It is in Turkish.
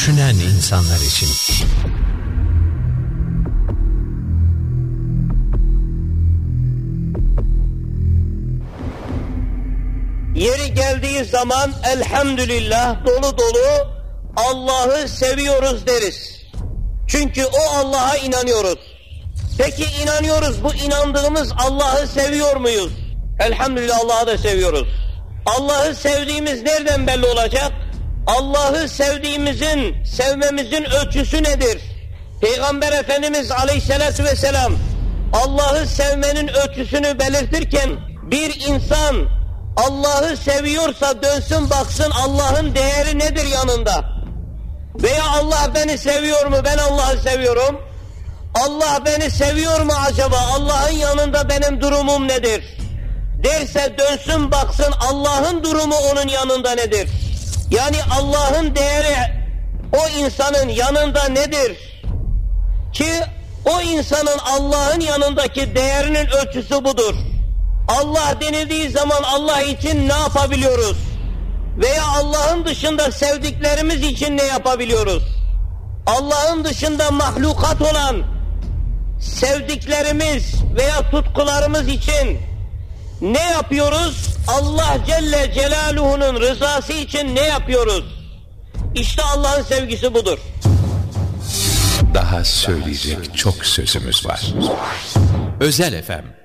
düşünen insanlar için. Yeri geldiği zaman elhamdülillah dolu dolu Allah'ı seviyoruz deriz. Çünkü o Allah'a inanıyoruz. Peki inanıyoruz, bu inandığımız Allah'ı seviyor muyuz? Elhamdülillah Allah'ı da seviyoruz. Allah'ı sevdiğimiz nereden belli olacak? Allah'ı sevmemizin ölçüsü nedir? Peygamber Efendimiz Aleyhisselatü Vesselam Allah'ı sevmenin ölçüsünü belirtirken bir insan Allah'ı seviyorsa dönsün baksın Allah'ın değeri nedir yanında? Veya Allah beni seviyor mu? Ben Allah'ı seviyorum. Allah beni seviyor mu acaba? Allah'ın yanında benim durumum nedir? Derse dönsün baksın Allah'ın durumu onun yanında nedir? Yani Allah'ın değeri o insanın yanında nedir? Ki o insanın Allah'ın yanındaki değerinin ölçüsü budur. Allah denildiği zaman Allah için ne yapabiliyoruz? Veya Allah'ın dışında sevdiklerimiz için ne yapabiliyoruz? Allah'ın dışında mahlukat olan sevdiklerimiz veya tutkularımız için ne yapıyoruz? Allah Celle Celaluhu'nun rızası için ne yapıyoruz? İşte Allah'ın sevgisi budur. Daha söyleyecek çok sözümüz var. Özel FM